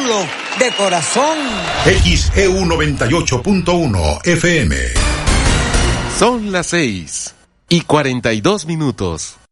pueblo de corazón. XEU 98.1 FM. Son las 6:42.